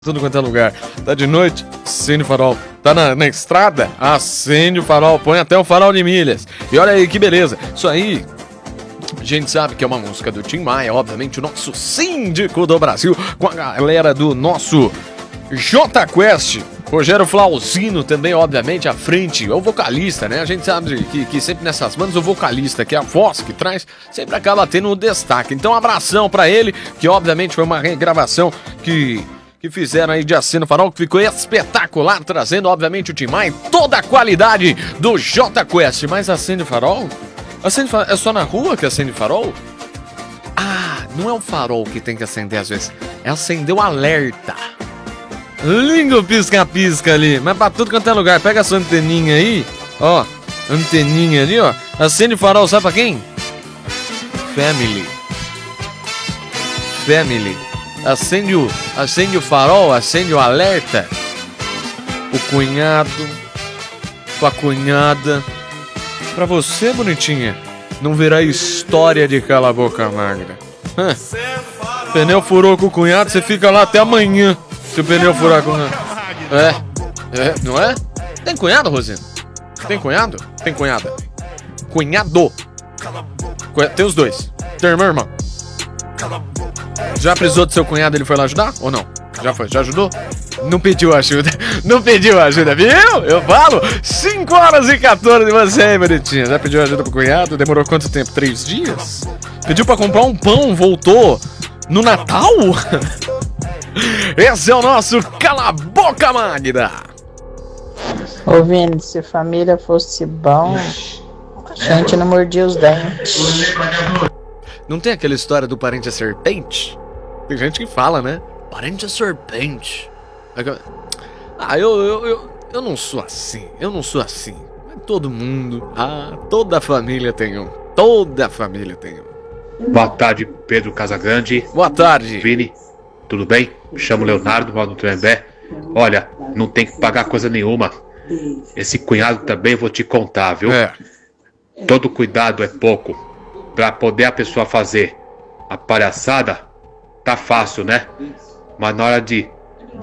Tudo quanto é lugar. Tá de noite, acende o farol. Tá na estrada, acende o farol. Põe até o farol de milhas. E olha aí que beleza. Isso aí, a gente sabe que é uma música do Tim Maia, obviamente o nosso síndico do Brasil, com a galera do nosso J Quest. Rogério Flauzino também, obviamente, à frente, é o vocalista, né? A gente sabe que sempre nessas bandas o vocalista, que é a voz que traz, sempre acaba tendo um destaque. Então, um abração pra ele, que obviamente foi uma regravação que fizeram aí de Acende o Farol, que ficou espetacular, trazendo, obviamente, o Tim Maia, toda a qualidade do J Quest. Mas Acende o Farol? É só na rua que acende o farol? Ah, não é o farol que tem que acender às vezes, é acender o alerta. Lindo pisca-pisca ali, mas pra tudo quanto é lugar. Pega a sua anteninha aí, ó, anteninha ali, ó. Acende o farol, sabe pra quem? Family. Acende o farol, acende o alerta. O cunhado, com a cunhada. Pra você, bonitinha, não virá história de cala a boca magra. Pneu furou com o cunhado, você fica lá até amanhã. Se o pneu furar com o cunhado. Não é? Tem cunhado, Rosinha? Tem cunhado? Tem cunhada? Cunhado. Tem os dois. Tem irmã, irmão. Já precisou do seu cunhado, ele foi lá ajudar? Ou não? Já foi? Já ajudou? Não pediu ajuda. Não pediu ajuda, viu? Eu falo 5h14 de você aí, bonitinha. Já pediu ajuda pro cunhado? Demorou quanto tempo? 3 dias? Pediu pra comprar um pão, voltou no Natal? Esse é o nosso Cala a Boca Magda. Ouvindo, se a família fosse bom, a gente não mordia os dentes. Não tem aquela história do parente a serpente? Tem gente que fala, né? Parente a serpente. Ah, eu não sou assim. Eu não sou assim. Mas todo mundo. Ah, toda a família tem um. Toda a família tem um. Boa tarde, Pedro Casagrande. Boa tarde. Vini, tudo bem? Me chamo Leonardo, moro no Trembé. Olha, não tem que pagar coisa nenhuma. Esse cunhado também eu vou te contar, viu? Todo cuidado é pouco. Pra poder a pessoa fazer a palhaçada, tá fácil, né? Mas na hora de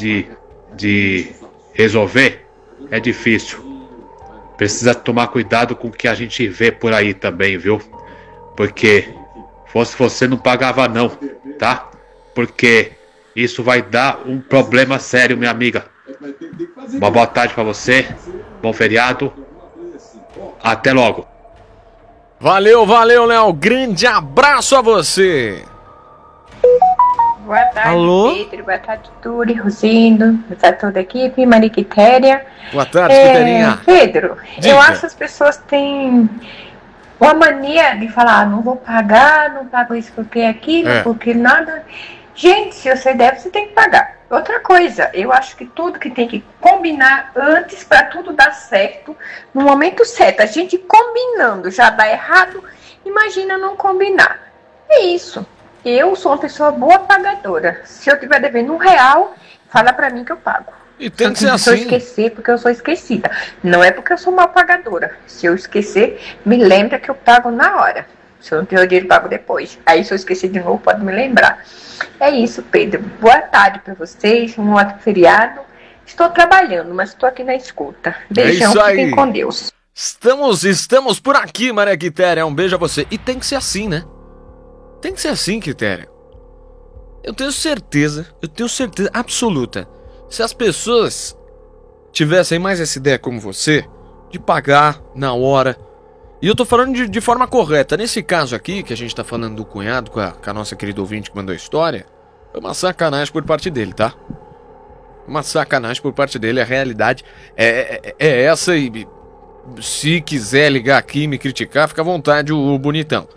resolver, é difícil. Precisa tomar cuidado com o que a gente vê por aí também, viu? Porque fosse você não pagava não, tá? Porque isso vai dar um problema sério, minha amiga. Uma boa tarde pra você, bom feriado, até logo. Valeu, Léo, grande abraço a você. Boa tarde, alô? Pedro, boa tarde, Turi, Rosindo, boa tarde toda a equipe, Maria Quitéria. Boa tarde, Quiterinha. Pedro, Diga. eu acho que as pessoas têm uma mania de falar, não vou pagar, não pago isso porque aquilo, porque nada. Gente, se você deve, você tem que pagar. Outra coisa, eu acho que tudo que tem que combinar antes para tudo dar certo, no momento certo. A gente combinando já dá errado, imagina não combinar. É isso. Eu sou uma pessoa boa pagadora. Se eu estiver devendo R$1, fala pra mim que eu pago. E tem que ser assim. Se eu esquecer, porque eu sou esquecida. Não é porque eu sou mal pagadora. Se eu esquecer, me lembra que eu pago na hora. Se eu não tenho dinheiro, pago depois. Aí se eu esquecer de novo, pode me lembrar. É isso, Pedro. Boa tarde pra vocês. Um ótimo feriado. Estou trabalhando, mas estou aqui na escuta. Beijão, fiquem com Deus. Estamos por aqui, Maria Quitéria. Um beijo a você. E tem que ser assim, né? Tem que ser assim, Quitéria. Eu tenho certeza absoluta. Se as pessoas tivessem mais essa ideia como você, de pagar na hora. E eu tô falando de forma correta. Nesse caso aqui, que a gente tá falando do cunhado com a nossa querida ouvinte que mandou a história, foi uma sacanagem por parte dele, tá? Uma sacanagem por parte dele. A realidade é essa. E se quiser ligar aqui e me criticar, fica à vontade, o bonitão.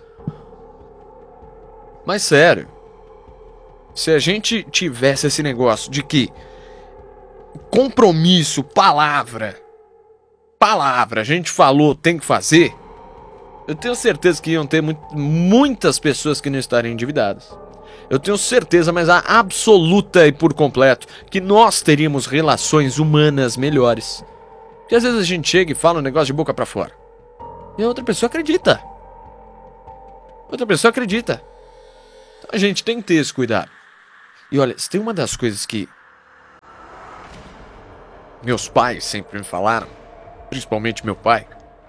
Mas sério, se a gente tivesse esse negócio de que compromisso, palavra, a gente falou, tem que fazer, eu tenho certeza que iam ter muitas pessoas que não estariam endividadas. Eu tenho certeza, mas a absoluta e por completo, que nós teríamos relações humanas melhores. Porque às vezes a gente chega e fala um negócio de boca pra fora. E a outra pessoa acredita. Então a gente tem que ter esse cuidado. E olha, se tem uma das coisas que meus pais sempre me falaram, principalmente meu pai,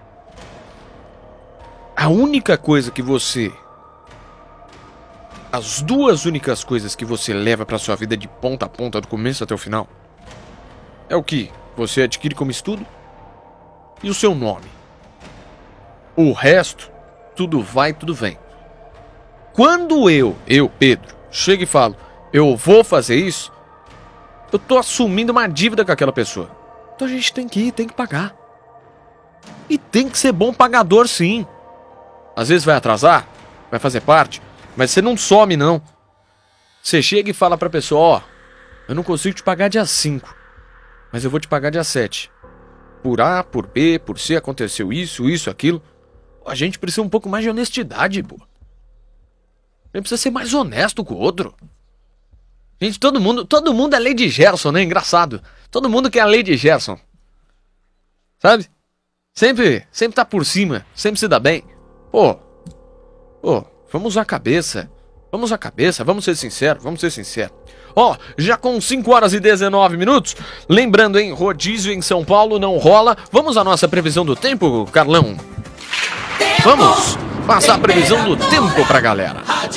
as duas únicas coisas que você leva pra sua vida de ponta a ponta, do começo até o final, é o que você adquire como estudo e o seu nome. O resto, tudo vai, tudo vem. Quando eu, Pedro, chego e falo, eu vou fazer isso, eu tô assumindo uma dívida com aquela pessoa. Então a gente tem que ir, tem que pagar. E tem que ser bom pagador, sim. Às vezes vai atrasar, vai fazer parte, mas você não some, não. Você chega e fala pra pessoa, ó, eu não consigo te pagar dia 5, mas eu vou te pagar dia 7. Por A, por B, por C, aconteceu isso, aquilo. A gente precisa um pouco mais de honestidade, pô. A gente precisa ser mais honesto com o outro. Gente, todo mundo é Lady Gerson, né? Engraçado. Todo mundo quer a Lady Gerson. Sabe? Sempre tá por cima, sempre se dá bem. Pô, vamos usar a cabeça. Vamos ser sinceros. Ó, já com 5 horas e 19 minutos, lembrando, hein, rodízio em São Paulo não rola. Vamos à nossa previsão do tempo, Carlão? Vamos passar a previsão do tempo pra galera.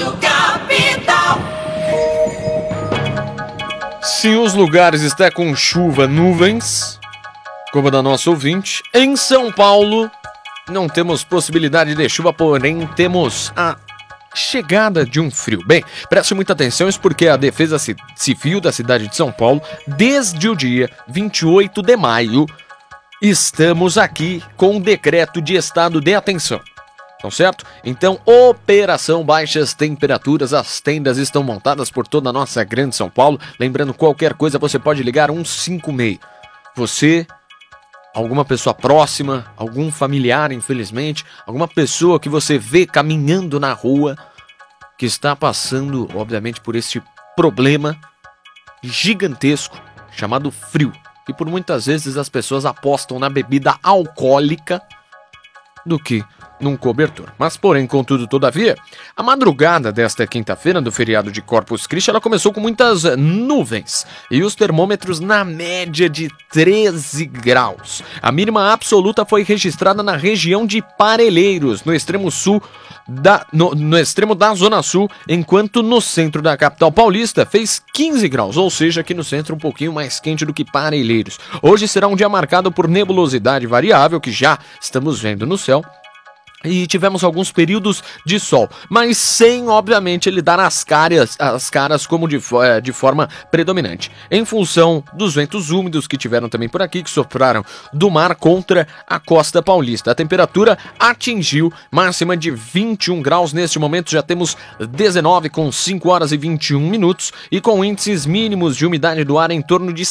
Se os lugares estão com chuva, nuvens, como a da nossa ouvinte, em São Paulo não temos possibilidade de chuva, porém temos a chegada de um frio. Bem, preste muita atenção, isso porque a Defesa Civil da cidade de São Paulo, desde o dia 28 de maio, estamos aqui com um decreto de estado de atenção. Tá certo? Então, operação baixas temperaturas, as tendas estão montadas por toda a nossa grande São Paulo. Lembrando, qualquer coisa você pode ligar 156. Você, alguma pessoa próxima, algum familiar, infelizmente, alguma pessoa que você vê caminhando na rua, que está passando, obviamente, por este problema gigantesco chamado frio. E por muitas vezes as pessoas apostam na bebida alcoólica do que num cobertor. Mas, porém, contudo, todavia, a madrugada desta quinta-feira do feriado de Corpus Christi, ela começou com muitas nuvens e os termômetros na média de 13 graus. A mínima absoluta foi registrada na região de Parelheiros, no extremo sul no extremo da Zona Sul, enquanto no centro da capital paulista fez 15 graus, ou seja, aqui no centro um pouquinho mais quente do que Parelheiros. Hoje será um dia marcado por nebulosidade variável, que já estamos vendo no céu, e tivemos alguns períodos de sol, mas sem, obviamente, ele dar as caras como de forma predominante, em função dos ventos úmidos que tiveram também por aqui, que sopraram do mar contra a costa paulista. A temperatura atingiu máxima de 21 graus, neste momento já temos 19 com 5 horas e 21 minutos e com índices mínimos de umidade do ar em torno de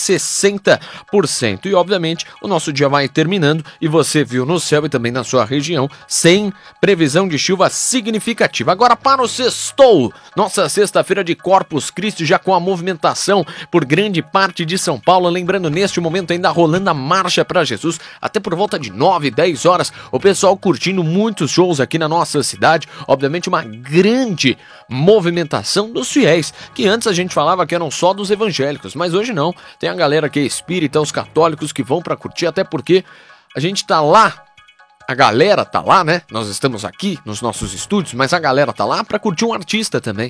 60%. E, obviamente, o nosso dia vai terminando e você viu no céu e também na sua região, sem previsão de chuva significativa. Agora para o sextou, nossa sexta-feira de Corpus Christi, já com a movimentação por grande parte de São Paulo. Lembrando, neste momento ainda rolando a Marcha para Jesus, até por volta de 9, 10 horas, o pessoal curtindo muitos shows aqui na nossa cidade. Obviamente uma grande movimentação dos fiéis, que antes a gente falava que eram só dos evangélicos, mas hoje não, tem a galera que é espírita, os católicos que vão para curtir, até porque a gente tá lá. A galera tá lá, né? Nós estamos aqui nos nossos estúdios, mas a galera tá lá pra curtir um artista também.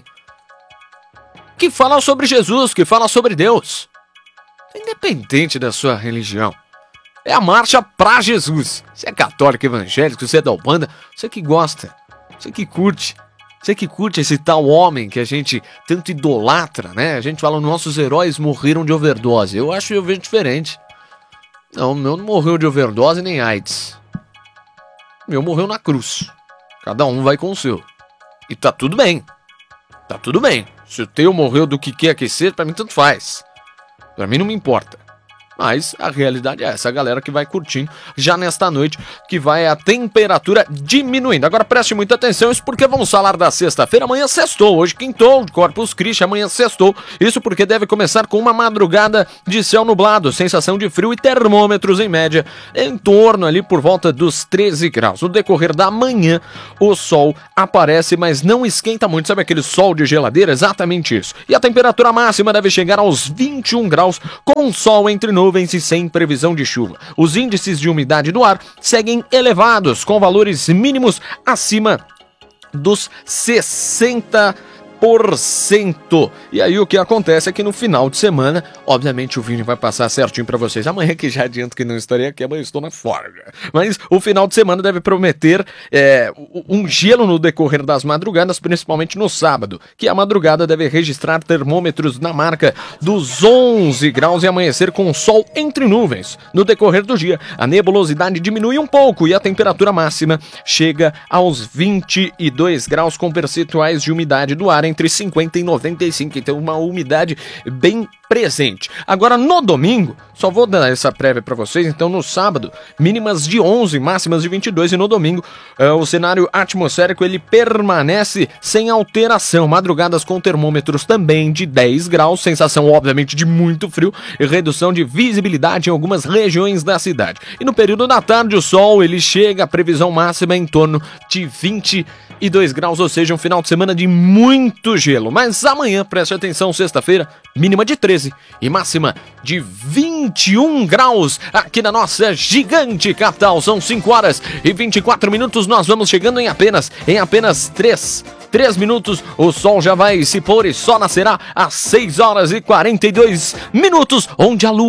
Que fala sobre Jesus, que fala sobre Deus. Independente da sua religião. É a marcha pra Jesus. Você é católico, evangélico, você é da Umbanda, você que gosta, você que curte. Você que curte esse tal homem que a gente tanto idolatra, né? A gente fala, nossos heróis morreram de overdose. Eu vejo diferente. Não, o meu não morreu de overdose nem AIDS. O meu morreu na cruz. Cada um vai com o seu. E tá tudo bem. Tá tudo bem. Se o teu morreu do que quer que seja, pra mim tanto faz. Pra mim não me importa. Mas a realidade é essa, a galera que vai curtindo já nesta noite, que vai a temperatura diminuindo. Agora preste muita atenção, isso porque vamos falar da sexta-feira. Amanhã sextou, hoje quintou, Corpus Christi, amanhã sextou. Isso porque deve começar com uma madrugada de céu nublado, sensação de frio e termômetros em média em torno ali por volta dos 13 graus. No decorrer da manhã, o sol aparece, mas não esquenta muito. Sabe aquele sol de geladeira? Exatamente isso. E a temperatura máxima deve chegar aos 21 graus, com sol entre nuvens nuvens e sem previsão de chuva. Os índices de umidade do ar seguem elevados, com valores mínimos acima dos 60%. E aí o que acontece é que no final de semana, obviamente o Vini vai passar certinho pra vocês. Amanhã, que já adianto que não estarei aqui, amanhã estou na folga. Mas o final de semana deve prometer um gelo no decorrer das madrugadas, principalmente no sábado, que a madrugada deve registrar termômetros na marca dos 11 graus e amanhecer com sol entre nuvens. No decorrer do dia, a nebulosidade diminui um pouco e a temperatura máxima chega aos 22 graus com percentuais de umidade do ar entre 50% e 95%, então uma umidade bem presente. Agora no domingo, só vou dar essa prévia para vocês, então no sábado, mínimas de 11, máximas de 22 e no domingo o cenário atmosférico ele permanece sem alteração, madrugadas com termômetros também de 10 graus, sensação obviamente de muito frio e redução de visibilidade em algumas regiões da cidade. E no período da tarde o sol ele chega a previsão máxima em torno de 22 graus, ou seja, um final de semana de muito gelo. Mas amanhã, preste atenção, sexta-feira, mínima de 13 e máxima de 21 graus aqui na nossa gigante capital. São 5 horas e 24 minutos, nós vamos chegando em apenas 3 minutos, o sol já vai se pôr e só nascerá às 6 horas e 42 minutos, onde a lua